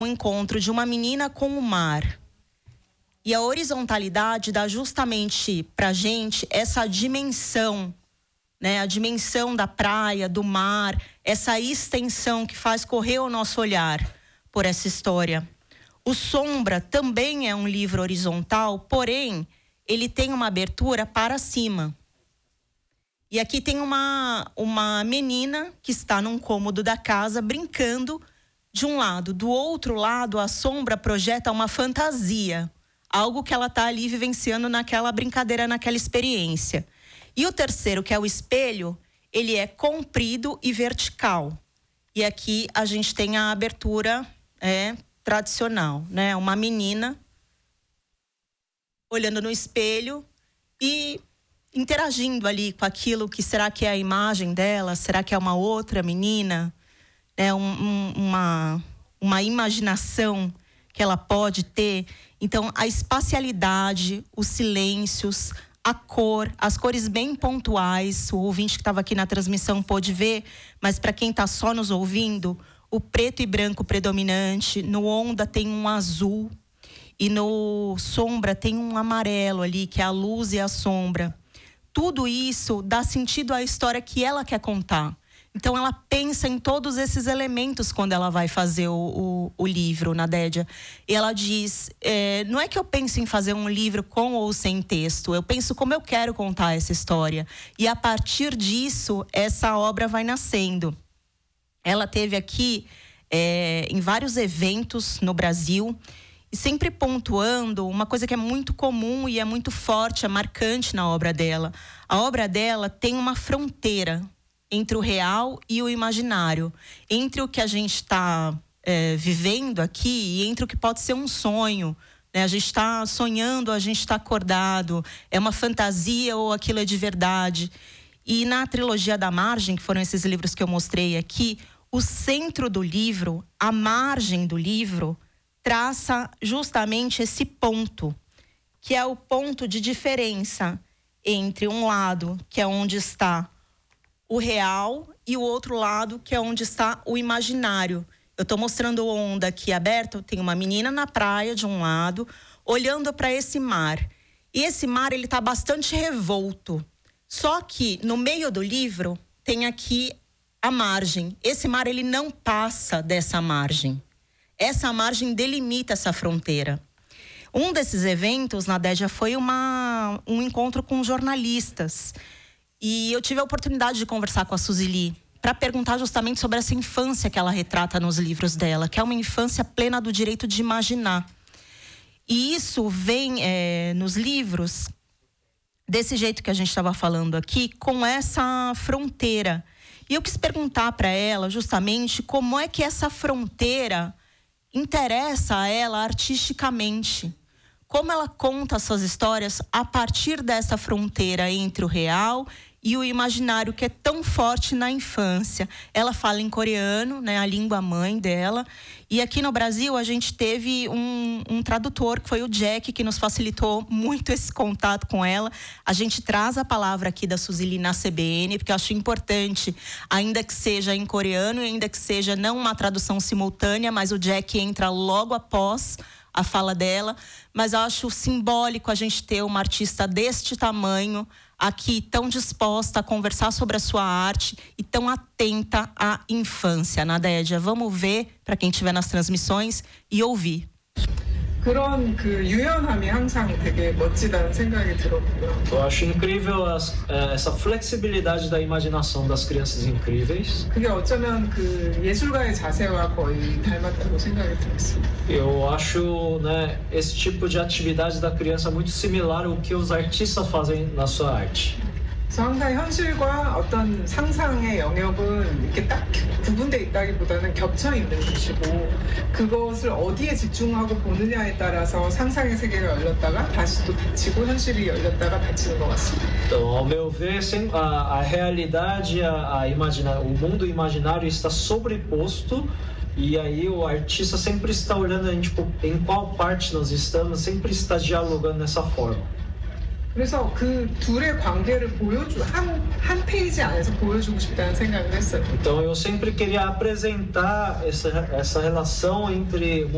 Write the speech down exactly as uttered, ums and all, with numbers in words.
o encontro de uma menina com o mar. E a horizontalidade dá justamente pra gente essa dimensão, né? A dimensão da praia, do mar, essa extensão que faz correr o nosso olhar por essa história. O Sombra também é um livro horizontal, porém, ele tem uma abertura para cima. E aqui tem uma, uma menina que está num cômodo da casa brincando de um lado. Do outro lado, a sombra projeta uma fantasia. Algo que ela está ali vivenciando naquela brincadeira, naquela experiência. E o terceiro, que é o espelho, ele é comprido e vertical. E aqui a gente tem a abertura é, tradicional, né? Uma menina olhando no espelho e interagindo ali com aquilo que será que é a imagem dela, será que é uma outra menina? É um, um, uma, uma imaginação que ela pode ter. Então, a espacialidade, os silêncios, a cor, as cores bem pontuais. O ouvinte que estava aqui na transmissão pôde ver, mas para quem está só nos ouvindo, o preto e branco predominante. No Onda tem um azul e no Sombra tem um amarelo ali, que é a luz e a sombra. Tudo isso dá sentido à história que ela quer contar. Então, ela pensa em todos esses elementos quando ela vai fazer o, o, o livro, Nadédia. E ela diz, é, não é que eu penso em fazer um livro com ou sem texto, eu penso como eu quero contar essa história. E, a partir disso, essa obra vai nascendo. Ela teve aqui é, em vários eventos no Brasil, e sempre pontuando uma coisa que é muito comum e é muito forte, é marcante na obra dela. A obra dela tem uma fronteira entre o real e o imaginário, entre o que a gente está é, vivendo aqui e entre o que pode ser um sonho, né? A gente está sonhando, a gente está acordado, é uma fantasia ou aquilo é de verdade. E na trilogia da margem, que foram esses livros que eu mostrei aqui, o centro do livro, a margem do livro, traça justamente esse ponto, que é o ponto de diferença entre um lado, que é onde está o real, e o outro lado, que é onde está o imaginário. Eu estou mostrando o Onda aqui aberto, tem uma menina na praia de um lado, olhando para esse mar. E esse mar, ele está bastante revolto. Só que, no meio do livro, tem aqui a margem. Esse mar, ele não passa dessa margem. Essa margem delimita essa fronteira. Um desses eventos, Nadédia, foi uma, um encontro com jornalistas. E eu tive a oportunidade de conversar com a Suzili para perguntar justamente sobre essa infância que ela retrata nos livros dela, que é uma infância plena do direito de imaginar. E isso vem é, nos livros, desse jeito que a gente estava falando aqui, com essa fronteira. E eu quis perguntar para ela justamente como é que essa fronteira interessa a ela artisticamente. Como ela conta suas histórias a partir dessa fronteira entre o real e o imaginário, que é tão forte na infância. Ela fala em coreano, né, a língua mãe dela. E aqui no Brasil a gente teve um, um tradutor, que foi o Jack, que nos facilitou muito esse contato com ela. A gente traz a palavra aqui da Suzili na C B N, porque eu acho importante, ainda que seja em coreano, e ainda que seja não uma tradução simultânea, mas o Jack entra logo após a fala dela. Mas eu acho simbólico a gente ter uma artista deste tamanho aqui, tão disposta a conversar sobre a sua arte e tão atenta à infância. Nadédia, vamos ver, para quem estiver nas transmissões, e ouvir. 그런 그 유연함이 항상 되게 멋지다는 생각이 들었고요. Eu acho incrível as, essa flexibilidade da imaginação das crianças incríveis. 그게 어쩌면 그 예술가의 자세와 거의 닮았다고 생각이 들었어요. Eu acho, né, esse tipo de atividade da criança muito similar ao que os artistas fazem na sua arte. 그래서 항상 현실과 어떤 상상의 영역은 이렇게 딱 구분돼 있다기보다는 겹쳐 있는 것이고, 그것을 어디에 집중하고 보느냐에 따라서 상상의 세계가 열렸다가 다시 또 닫히고 현실이 열렸다가 닫히는 것 같습니다. Então, ao meu ver, a, a realidade, a, a imagina, o mundo imaginário está sobreposto. E aí o artista sempre está olhando tipo, em qual parte nós estamos, sempre está dialogando dessa forma. 그래서 그 둘의 관계를 보여주 한, 한 페이지 안에서 보여주고 싶다는 생각을 했어요. Então eu sempre queria apresentar essa essa relação entre